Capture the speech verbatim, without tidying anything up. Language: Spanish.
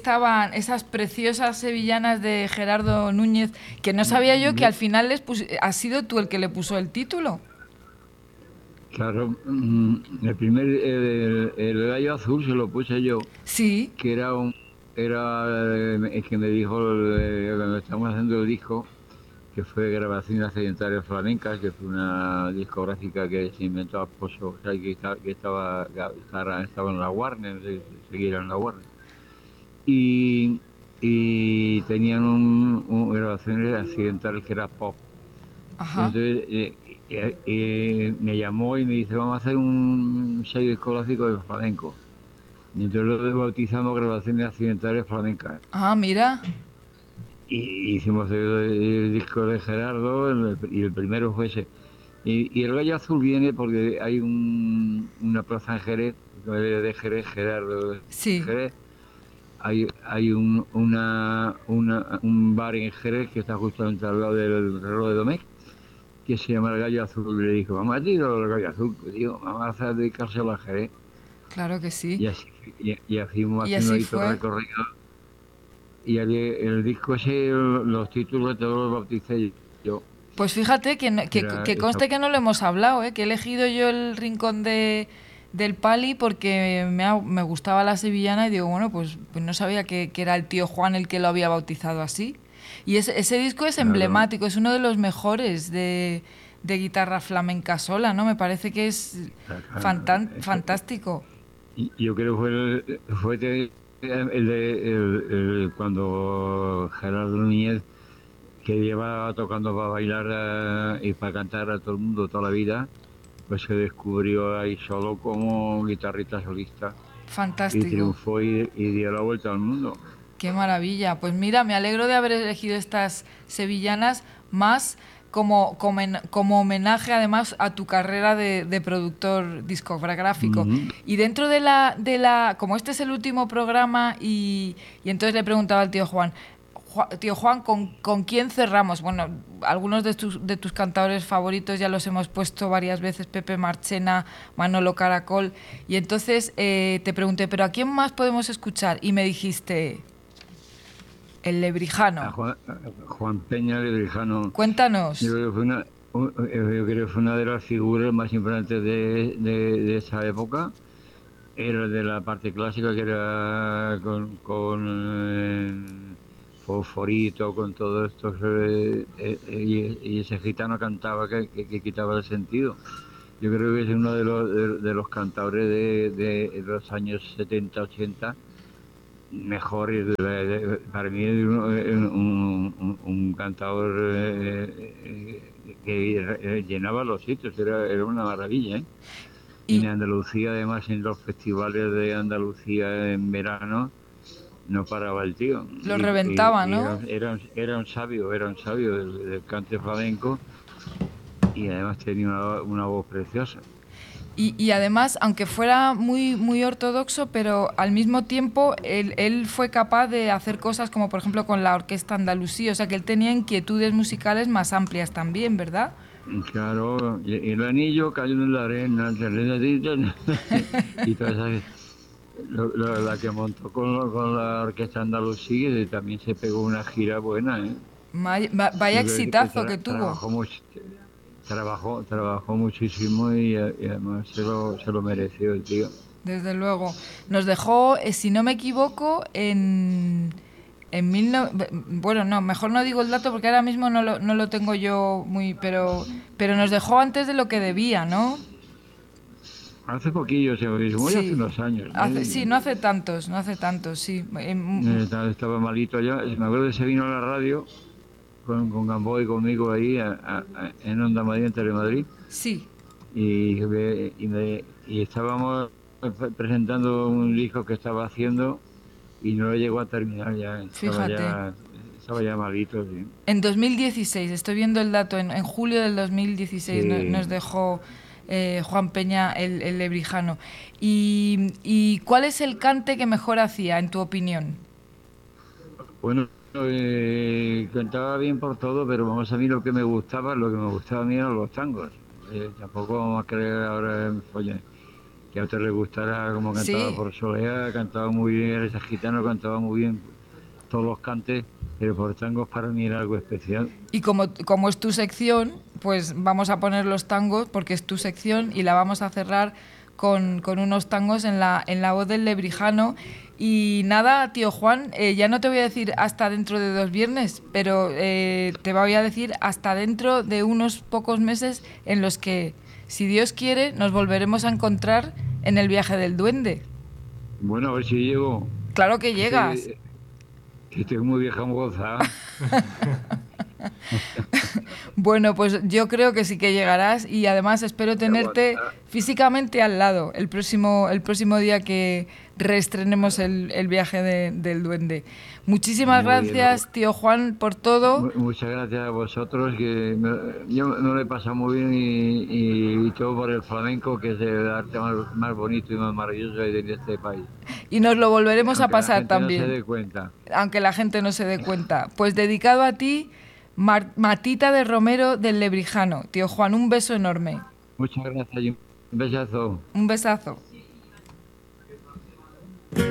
estaban esas preciosas sevillanas de Gerardo Núñez, que no sabía yo que al final les pus- has sido tú el que le puso el título. Claro, mm, el primer, el, el gallo azul se lo puse yo, Sí, que era un, era eh, el que me dijo eh, cuando estábamos haciendo el disco, que fue Grabaciones Accidentales Flamencas, que fue una discográfica que se inventó a Pozo, o sea, que, estaba, que estaba, estaba, estaba en la Warner, de- seguía en la Warner. Y, y tenían un, un Grabaciones Accidentales que era pop. Y ajá. entonces eh, eh, eh, me llamó y me dice, vamos a hacer un sello discográfico de flamenco. Y entonces lo bautizamos Grabaciones Accidentales Flamencas. Ah, mira. Y hicimos el, el disco de Gerardo el- y el primero fue ese. Y, y el Gallo Azul viene porque hay un, una plaza en Jerez, de Jerez, Gerardo de Sí. Jerez. Hay, hay un, una, una- un bar en Jerez que está justamente al lado del reloj de Domecq, que se llama el Gallo Azul. Y le dijo, vamos a tirar el Gallo Azul. Pues digo, vamos a hacer dedicárselo a Jerez. Claro que sí. Y así, y, y así fuimos Y haciendo así ahí todo el fue. recorrido. Y el, el disco ese, los títulos todos los bauticé yo. Pues fíjate que, no- que, Era que esa. conste que no lo hemos hablado, ¿eh? Que he elegido yo el rincón de, del Pali porque me, ha- me gustaba la sevillana y digo, bueno, pues, pues no sabía que, que era el tío Juan el que lo había bautizado así. Y ese, ese disco es Claro. emblemático, es uno de los mejores de, de guitarra flamenca sola, ¿no? Me parece que es fantan- Eso, fantástico. y yo creo que fue el, fue de- el de el- el- cuando Gerardo Núñez, que lleva tocando para bailar eh, y para cantar a todo el mundo toda la vida, pues se descubrió ahí solo como guitarrista solista y Fantástico. triunfó y, y dio la vuelta al mundo. Qué maravilla. Pues mira, me alegro de haber elegido estas sevillanas más como, como, en- como homenaje además a tu carrera de, de productor discográfico. Ujú. Y dentro de la, de la, como este es el último programa y, y entonces le preguntaba al tío Juan, "Ju- tío Juan, ¿con, con quién cerramos? Bueno, algunos de tus, de tus cantadores favoritos ya los hemos puesto varias veces, Pepe Marchena, Manolo Caracol, y entonces eh, te pregunté, ¿pero a quién más podemos escuchar? Y me dijiste... El A Lebrijano. Juan, a Juan Peña Lebrijano, yo Cuéntanos. creo que fue una, un- yo creo que fue una de las figuras más importantes de, de, de esa época. Era de la parte clásica, que era con, con eh, Fosforito, con todo esto, eh, eh, y, y ese gitano cantaba que, que- que quitaba el sentido. Yo creo que es uno de los, de, de los cantadores de, de los años setenta ochenta mejores. De- de- para mí es un, un- un- un cantador eh, eh, que eh, llenaba los sitios, era, era una maravilla, ¿eh? En Y Andalucía, además, en los festivales de Andalucía en verano, no paraba el tío. lo Y, y- reventaba, y era, ¿no? un- era, un- era un sabio, era un sabio del, del cante flamenco, y además tenía una, una voz preciosa. Y, y además, aunque fuera muy, muy ortodoxo, pero al mismo tiempo él, él fue capaz de hacer cosas como, por ejemplo, con la Orquesta Andalusí. O sea, que él tenía inquietudes musicales más amplias también, ¿verdad? Y claro, y- y el anillo cayó en la arena, y toda esa, lo- lo- la que montó con, con la Orquesta Andalusí, y también se pegó una gira buena, ¿eh? May- va- Vaya Yo creo que exitazo que tra- tuvo. trabajó mucho, trabajó, trabajó muchísimo, y, eh, y además se lo, se lo mereció el tío. Desde luego. Nos dejó, eh, si no me equivoco, en, en mil no- bueno, no, mejor no digo el dato porque ahora mismo no lo, no lo tengo yo muy, pero, pero nos dejó antes de lo que debía, ¿no? Hace poquillo, se lo ya hace Sí. unos años, ¿no? Hace, sí, no Y, hace tantos, no hace tantos, sí. Em, eh, estaba estaba malito ya. Me acuerdo que se vino a la radio con, con Gamboa y conmigo ahí a- a- a- en Onda Madrid, en Telemadrid, Sí, y, me- y, me- y estábamos presentando un disco que estaba haciendo, y no lo llegó a terminar ya. Estaba fíjate. ya, estaba ya malito, sí. En dos mil dieciséis, estoy viendo el dato, en, en julio del dos mil dieciséis no- nos Sí. dejó eh, Juan Peña el, el lebrijano. Y, ¿Y cuál es el cante que mejor hacía, en tu opinión? Bueno, eh, cantaba bien por todo, pero vamos, a mí lo que me gustaba, lo que me gustaba a mí eran los tangos. Eh, tampoco vamos a creer ahora en folla. que a usted le gustará como cantaba Sí. por Soleá, cantaba muy bien, ese gitano cantaba muy bien todos los cantes, pero por tangos para mí era algo especial. Y como, como es tu sección, pues vamos a poner los tangos porque es tu sección y la vamos a cerrar con, con unos tangos en la, en la voz del Lebrijano. Y nada, tío Juan, eh, ya no te voy a decir hasta dentro de dos viernes, pero eh, te voy a decir hasta dentro de unos pocos meses en los que, si Dios quiere, nos volveremos a encontrar en el viaje del duende. Bueno, a ver si llego. Claro que Que llegas. estoy, que estoy muy vieja moza. Bueno, pues yo creo que sí que llegarás y además espero tenerte físicamente al lado el próximo, el próximo día que reestrenemos el, el viaje de- del duende. Muchísimas Muy bien. gracias, tío Juan, por todo. Mu- Muchas gracias a vosotros, que me- yo no lo he pasado muy bien y, y- y todo por el flamenco, que es el arte más, más bonito y más maravilloso de, de este país. Y nos lo volveremos a Aunque la pasar gente no se también, dé cuenta. aunque la gente no se dé cuenta. Pues dedicado a ti, Mar- Matita de Romero del Lebrijano. Tío Juan, un beso enorme. Muchas gracias y un besazo. Un besazo.